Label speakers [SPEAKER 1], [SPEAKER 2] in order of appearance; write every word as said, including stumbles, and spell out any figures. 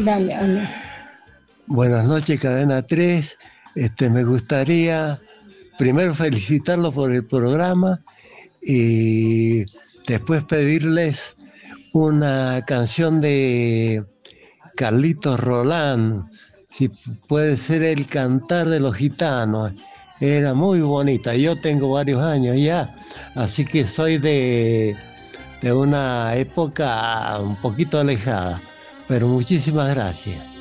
[SPEAKER 1] Dale, habla.
[SPEAKER 2] Buenas noches, Cadena tres. Este, me gustaría primero felicitarlos por el programa y después pedirles una canción de Carlitos Rolán, si puede ser El Cantar de los Gitanos. Era muy bonita. Yo tengo varios años ya, así que soy de, de una época un poquito alejada, pero muchísimas gracias.